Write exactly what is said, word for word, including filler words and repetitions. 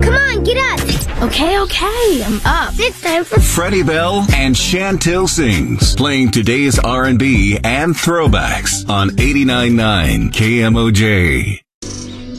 Come on, get up. Okay, okay, I'm up. It's time for Freddie Bell and Chantil Sings, playing today's R and B and throwbacks on eighty-nine point nine K M O J.